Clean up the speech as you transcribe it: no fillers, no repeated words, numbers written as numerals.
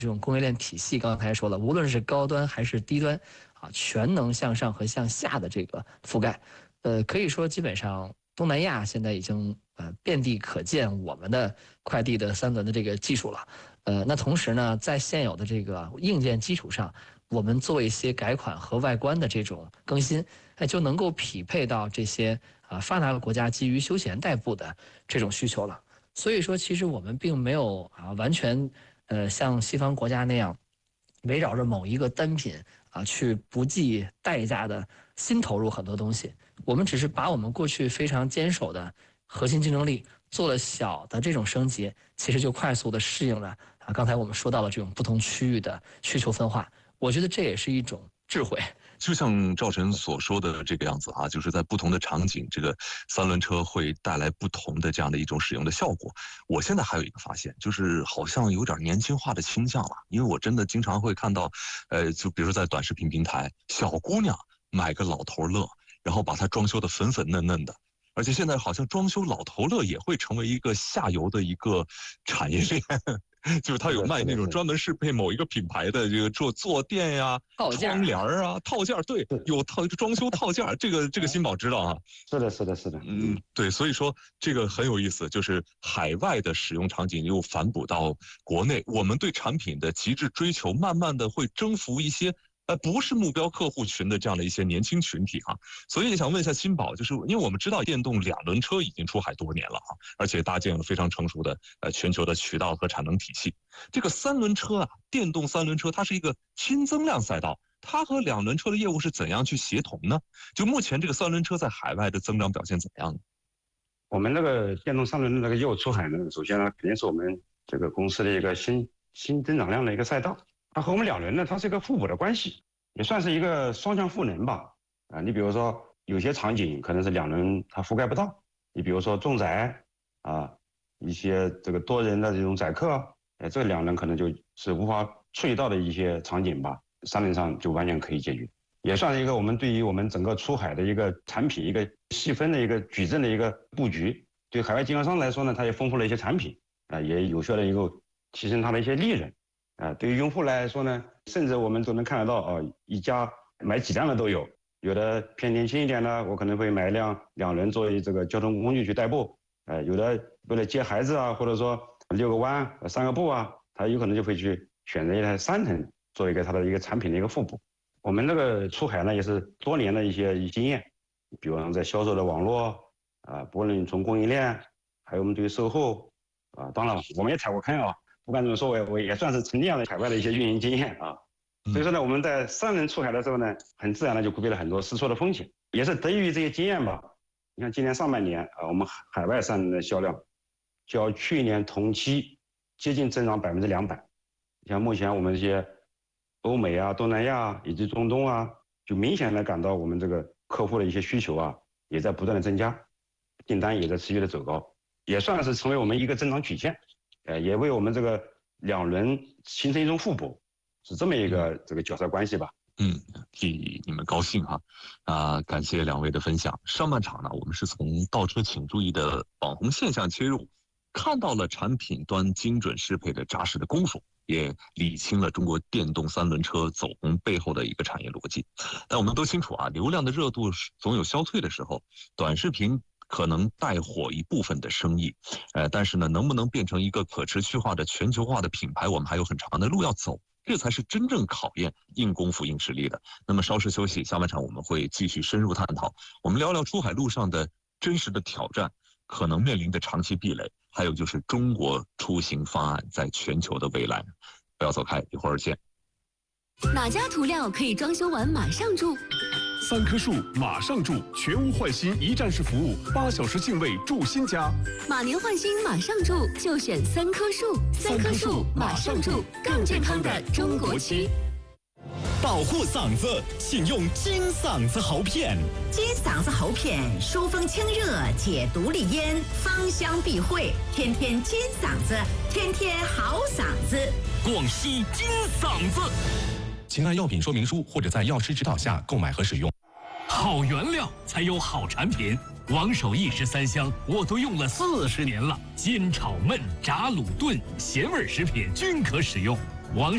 这种供应链体系，刚才说了，无论是高端还是低端，全能向上和向下的这个覆盖，可以说基本上东南亚现在已经遍地可见我们的快递的3轮的这个技术了。那同时呢，在现有的这个硬件基础上，我们做一些改款和外观的这种更新，就能够匹配到这些发达国家基于休闲代步的这种需求了。所以说，其实我们并没有完全像西方国家那样围绕着某一个单品去不计代价的新投入很多东西。我们只是把我们过去非常坚守的核心竞争力做了小的这种升级，其实就快速的适应了刚才我们说到了这种不同区域的需求分化。我觉得这也是一种智慧。 就像赵晨所说的这个样子就是在不同的场景，这个3轮车会带来不同的这样的一种使用的效果。我现在还有一个发现，就是好像有点年轻化的倾向了，因为我真的经常会看到，就比如说在短视频平台，小姑娘买个老头乐，然后把它装修的粉粉嫩嫩的。而且现在好像装修老头乐也会成为一个下游的一个产业链，就是他有卖那种专门适配某一个品牌的这个坐垫呀、窗帘啊、套件，对，有装修套件，这个新宝知道啊。 是的。 对，所以说这个很有意思，就是海外的使用场景又反哺到国内，我们对产品的极致追求，慢慢的会征服一些。不是目标客户群的这样的一些年轻群体所以想问一下新宝，就是因为我们知道电动2轮车已经出海多年了而且搭建了非常成熟的全球的渠道和产能体系。这个3轮车电动3轮车，它是一个新增量赛道，它和2轮车的业务是怎样去协同呢？就目前这个3轮车在海外的增长表现怎么样呢？ 我们这个电动3轮的这个业务出海呢，首先呢，肯定是我们这个公司的一个新增长量的一个赛道。它和我们2轮呢，它是一个互补的关系，也算是一个双向赋能吧。你比如说有些场景可能是2轮它覆盖不到，你比如说重载一些这个多人的这种载客，这2轮可能就是无法触及到的一些场景吧，3轮上就完全可以解决。也算是一个我们对于我们整个出海的一个产品一个细分的一个矩阵的一个布局。对海外经销商来说呢，它也丰富了一些产品也有效的一个提升它的一些利润。对于用户来说呢，甚至我们都能看得到一家买几辆的都有，有的偏年轻一点的，我可能会买一辆2轮作为这个交通工具去代步，有的为了接孩子或者说遛个弯、散个步他有可能就会去选择一台3轮作为一个它的一个产品的一个互补。我们这个出海呢也是多年的一些经验，比如说在销售的网络不论从供应链，还有我们对于售后当然我们也踩过坑不管怎么说，我也算是沉淀了海外的一些运营经验所以说呢，我们在3轮出海的时候呢，很自然的就规避了很多试错的风险，也是得益于这些经验吧。你看今年上半年我们海外3轮的销量较去年同期接近增长200%。像目前我们这些欧美东南亚以及中东就明显的感到我们这个客户的一些需求也在不断的增加，订单也在持续的走高，也算是成为我们一个增长曲线。也为我们这个2轮形成一种互补，是这么一个这个角色关系吧。 替你们高兴感谢2位的分享。上半场呢，我们是从倒车请注意的网红现象切入，看到了产品端精准适配的扎实的功夫，也理清了中国电动3轮车走红背后的一个产业逻辑。但我们都清楚流量的热度总有消退的时候，短视频可能带火一部分的生意，但是呢，能不能变成一个可持续化的全球化的品牌，我们还有很长的路要走，这才是真正考验硬功夫硬实力的。那么稍事休息，下半场我们会继续深入探讨，我们聊聊出海路上的真实的挑战，可能面临的长期壁垒，还有就是中国出行方案在全球的未来。不要走开，一会儿见。 哪家涂料可以装修完马上住 ？3棵树马上住，全屋换新一站式服务，8小时净位住新家。 马年换新马上住，就选3棵树。3棵树马上住，更健康的中国区。 保护嗓子，请用金嗓子喉片。 金嗓子喉片疏风清热，解毒利咽，芳香避秽，天天金嗓子，天天好嗓子。 广西金嗓子。 请按药品说明书或者在药师指导下购买和使用。 好原料才有好产品，王守义食3香我都用了40年了，煎炒焖炸卤炖咸味食品均可使用。 王